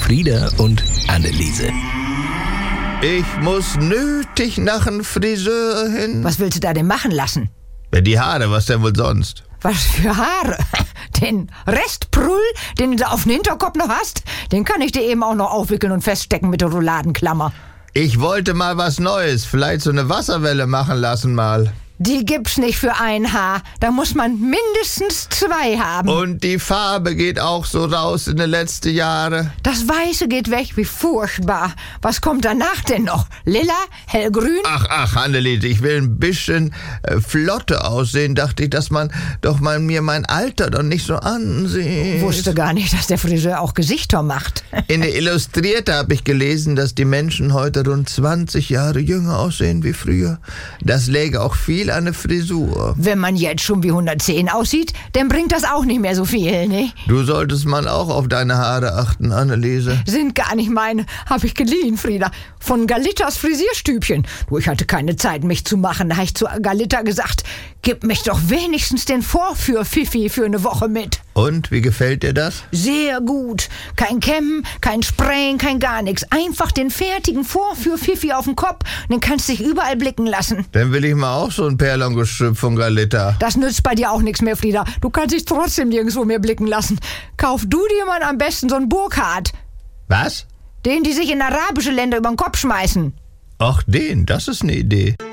Elfriede und Anneliese. Ich muss nötig nach einem Friseur hin. Was willst du da denn machen lassen? Ja, die Haare, was denn wohl sonst? Was für Haare? Den Restprull, den du da auf dem Hinterkopf noch hast, den kann ich dir eben auch noch aufwickeln und feststecken mit der Rouladenklammer. Ich wollte mal was Neues, vielleicht so eine Wasserwelle machen lassen mal. Die gibt's nicht für ein Haar. Da muss man mindestens 2 haben. Und die Farbe geht auch so raus in den letzten Jahren. Das Weiße geht weg, wie furchtbar. Was kommt danach denn noch? Lila? Hellgrün? Ach, Anneliese, ich will ein bisschen flotte aussehen. Dachte ich, dass man doch mal mir mein Alter doch nicht so ansieht. Wusste gar nicht, dass der Friseur auch Gesichter macht. In der Illustrierte habe ich gelesen, dass die Menschen heute rund 20 Jahre jünger aussehen wie früher. Das läge auch viel an der Frisur. Wenn man jetzt schon wie 110 aussieht, dann bringt das auch nicht mehr so viel, ne? Du solltest mal auch auf deine Haare achten, Anneliese. Sind gar nicht meine. Hab ich geliehen, Frieda. Von Galittas Frisierstübchen. Du, ich hatte keine Zeit, mich zu machen. Da hab ich zu Galitta gesagt, gib mich doch wenigstens den Vorführ-Fifi für eine Woche mit. Und, wie gefällt dir das? Sehr gut. Kein Kämmen, kein Sprayen, kein gar nichts. Einfach den fertigen Vorführ-Fifi auf den Kopf. Dann kannst du dich überall blicken lassen. Dann will ich mal auch so ein Perlengestrüpp von Galitta. Das nützt bei dir auch nichts mehr, Frieda. Du kannst dich trotzdem nirgendwo mehr blicken lassen. Kauf du dir mal am besten so einen Burkhardt. Was? Den, die sich in arabische Länder über den Kopf schmeißen. Ach, das ist eine Idee.